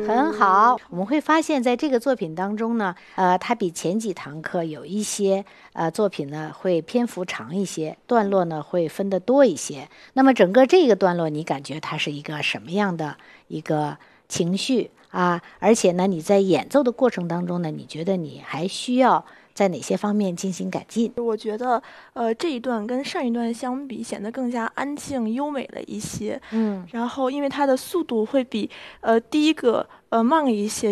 很好，我们会发现在这个作品当中呢，它比前几堂课有一些作品呢会篇幅长一些，段落呢会分得多一些。那么整个这个段落，你感觉它是一个什么样的一个情绪啊？而且呢，你在演奏的过程当中呢，你觉得你还需要在哪些方面进行改进？ 我觉得，这一段跟上一段相比，显得更加安静优美了一些。 嗯。 然后，因为它的速度会比第一个慢一些。